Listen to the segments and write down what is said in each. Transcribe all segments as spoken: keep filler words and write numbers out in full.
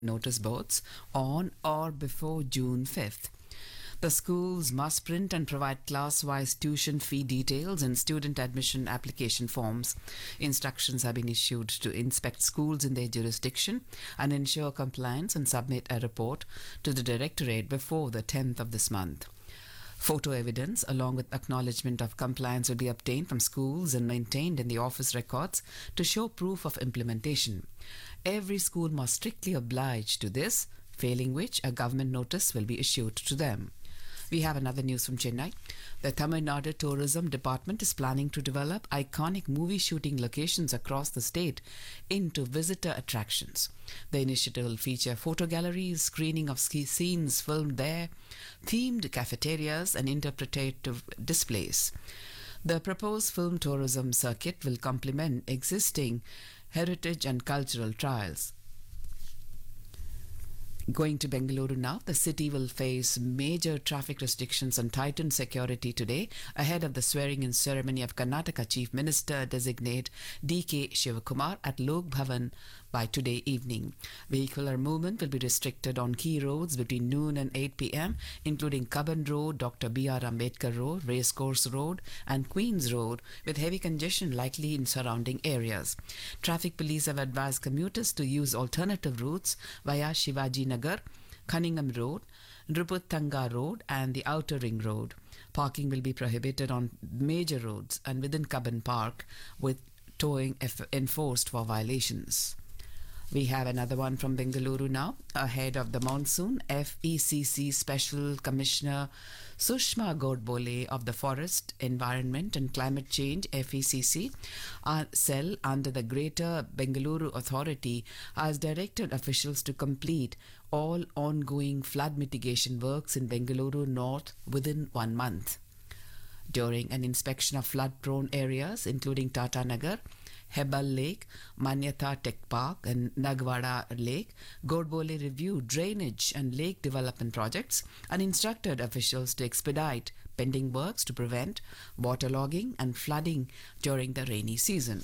notice boards on or before June fifth. The schools must print and provide class-wise tuition fee details and student admission application forms. Instructions have been issued to inspect schools in their jurisdiction and ensure compliance and submit a report to the Directorate before the tenth of this month. Photo evidence, along with acknowledgement of compliance, will be obtained from schools and maintained in the office records to show proof of implementation. Every school must strictly oblige to this, failing which a government notice will be issued to them. We have another news from Chennai. The Tamil Nadu Tourism Department is planning to develop iconic movie shooting locations across the state into visitor attractions. The initiative will feature photo galleries, screening of ski scenes filmed there, themed cafeterias, and interpretative displays. The proposed film tourism circuit will complement existing heritage and cultural trials. Going to Bengaluru now, the city will face major traffic restrictions and tightened security today ahead of the swearing-in ceremony of Karnataka Chief Minister designate D K Shivakumar at Lok Bhavan by today evening. Vehicular movement will be restricted on key roads between noon and eight p m, including Cubbon Road, Doctor B R Ambedkar Road, Racecourse Road, and Queens Road, with heavy congestion likely in surrounding areas. Traffic police have advised commuters to use alternative routes via Shivaji Nagar, Cunningham Road, Nrupathanga Road, and the Outer Ring Road. Parking will be prohibited on major roads and within Cubbon Park, with towing eff- enforced for violations. We have another one from Bengaluru now. Ahead of the monsoon, F E C C Special Commissioner Sushma Godbole of the Forest, Environment and Climate Change F E C C uh, cell under the Greater Bengaluru Authority has directed officials to complete all ongoing flood mitigation works in Bengaluru North within one month. During an inspection of flood-prone areas, including Tata Nagar, Hebal Lake, Manyata Tech Park, and Nagwada Lake, Godbole reviewed drainage and lake development projects and instructed officials to expedite pending works to prevent waterlogging and flooding during the rainy season.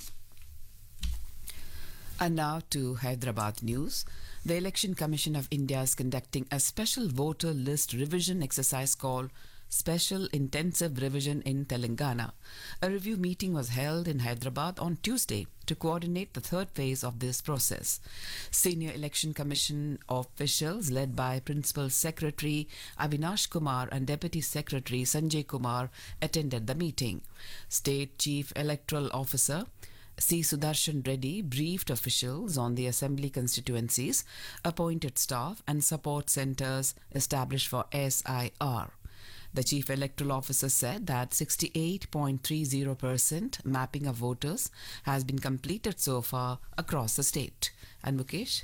And now to Hyderabad news. The Election Commission of India is conducting a special voter list revision exercise called Special Intensive Revision in Telangana. A review meeting was held in Hyderabad on Tuesday to coordinate the third phase of this process. Senior Election Commission officials led by Principal Secretary Avinash Kumar and Deputy Secretary Sanjay Kumar attended the meeting. State Chief Electoral Officer C. Sudarshan Reddy briefed officials on the assembly constituencies, appointed staff, and support centres established for S I R. The Chief Electoral Officer said that sixty-eight point three zero percent mapping of voters has been completed so far across the state. And Mukesh?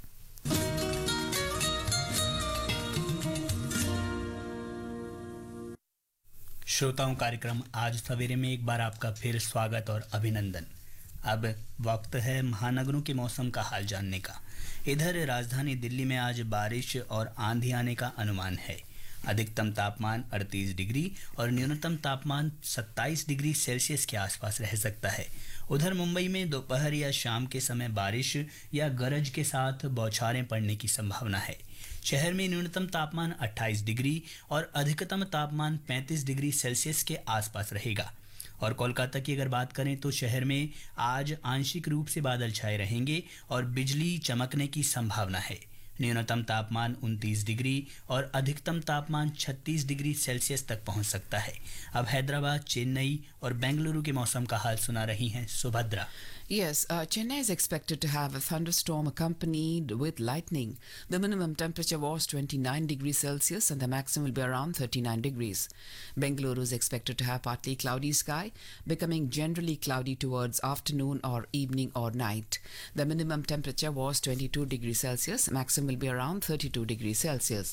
श्रोताओं, कार्यक्रम आज सवेरे में एक बार आपका फिर स्वागत और अभिनंदन। अब वक्त है महानगरों के मौसम का हाल जानने का। इधर राजधानी दिल्ली में आज बारिश और आंधी आने का अनुमान है। अधिकतम तापमान अड़तीस डिग्री और न्यूनतम तापमान सत्ताईस डिग्री सेल्सियस के आसपास रह सकता है। उधर मुंबई में दोपहर या शाम के समय बारिश या गरज के साथ बौछारें पड़ने की संभावना है। शहर में न्यूनतम तापमान अट्ठाईस डिग्री और अधिकतम तापमान पैंतीस डिग्री सेल्सियस के आसपास रहेगा। और कोलकाता की अगर बात करें तो शहर में आज आंशिक रूप से बादल छाए रहेंगे और बिजली चमकने की संभावना है। न्यूनतम तापमान उनतीस डिग्री और अधिकतम तापमान छत्तीस डिग्री सेल्सियस तक पहुंच सकता है। अब हैदराबाद, चेन्नई और बेंगलुरु के मौसम का हाल सुना रही हैं Subhadra. Yes, uh, Chennai is expected to have a thunderstorm accompanied with lightning. The minimum temperature was twenty-nine degrees Celsius and the maximum will be around thirty-nine degrees. Bengaluru is expected to have partly cloudy sky, becoming generally cloudy towards afternoon or evening or night. The minimum temperature was twenty-two degrees Celsius, maximum will be around thirty-two degrees Celsius.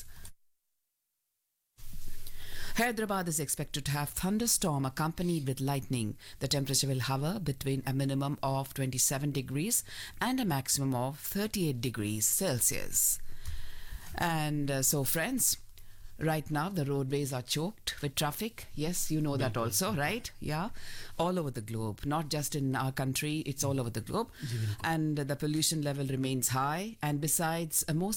Hyderabad is expected to have thunderstorm accompanied with lightning. The temperature will hover between a minimum of twenty-seven degrees and a maximum of thirty-eight degrees Celsius. And uh, so, friends, Right now, the roadways are choked with traffic. Yes, you know that also, right? Yeah. All over the globe, not just in our country, it's all over the globe. And the pollution level remains high. And besides, uh, most